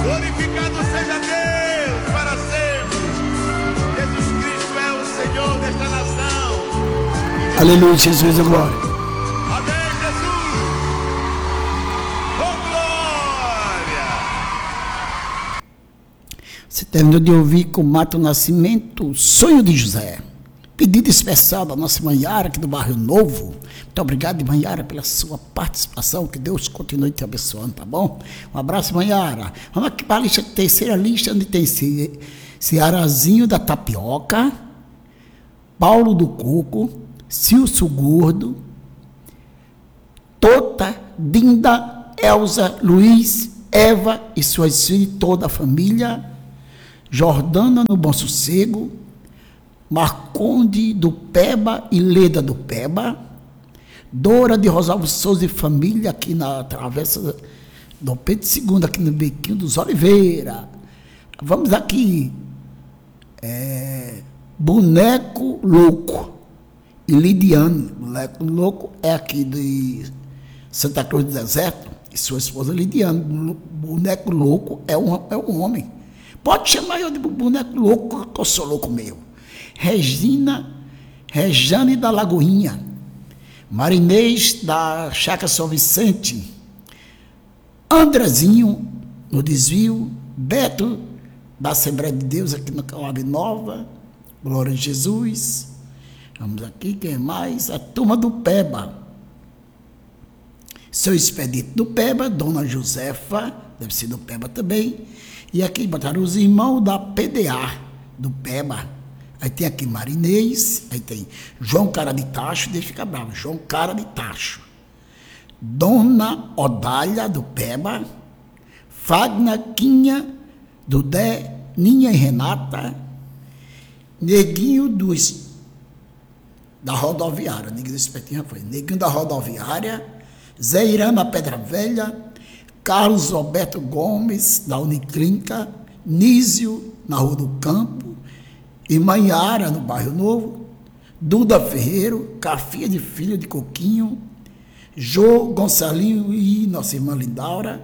Glorificado seja Deus para sempre. Jesus Cristo é o Senhor desta nação. Aleluia, Jesus, a glória. Amém, Jesus. Oh, glória. Você terminou de ouvir com Mato Nascimento, Sonho de José. Pedido especial da nossa Manhara, aqui do Bairro Novo. Muito obrigado, Manhara, pela sua participação. Que Deus continue te abençoando, tá bom? Um abraço, Manhara. Vamos aqui para a lista, terceira lista, onde tem Cearazinho da Tapioca, Paulo do Coco, Cilso Gordo, Tota, Dinda, Elza, Luiz, Eva e suas filhas, toda a família, Jordana no Bom Sossego, Marconde do Peba e Leda do Peba, Dora de Rosalvo Souza e família, aqui na travessa do Pedro II, aqui no Bequinho dos Oliveira. Vamos aqui, Boneco Louco e Lidiane. Boneco Louco é aqui de Santa Cruz do Deserto, e sua esposa Lidiane. Boneco Louco é um homem. Pode chamar eu de Boneco Louco, que eu sou louco mesmo. Rejane da Lagoinha, Marinês da Chácara São Vicente, Andrezinho no Desvio, Beto da Assembleia de Deus aqui no Calab Nova, Glória a Jesus. Vamos aqui, quem mais? A turma do Peba, seu Expedito do Peba, Dona Josefa, deve ser do Peba também, e aqui botaram os irmãos da PDA do Peba. Aí tem aqui Marinês, aí tem João Cara de Tacho, deixa ficar bravo, João Cara de Tacho, Dona Odália do Peba, Fagna Quinha do Dé, Ninha e Renata, Neguinho da Rodoviária, Neguinho do Espetinho foi, Neguinho da Rodoviária, Zé Irama Pedra Velha, Carlos Roberto Gomes da Uniclínica, Nísio na Rua do Campo, e Manhara, no Bairro Novo, Duda Ferreiro, Cafia de Filho de Coquinho, Jô Gonçalinho e nossa irmã Lindaura,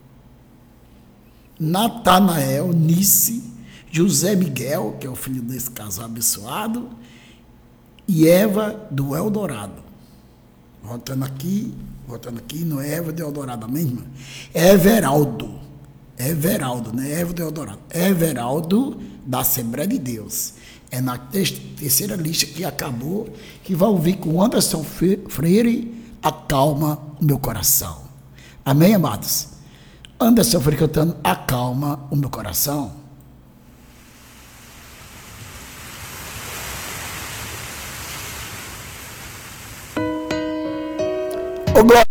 Natanael Nice, José Miguel, que é o filho desse casal abençoado, e Eva do Eldorado. Voltando aqui, não é Eva do Eldorado, a mesma? Everaldo, né? Eva do Eldorado. Everaldo da Assembleia de Deus. É na terceira lista que acabou, que vai ouvir com Anderson Freire, Acalma o Meu Coração. Amém, amados? Anderson Freire cantando Acalma o Meu Coração. Ô, glória.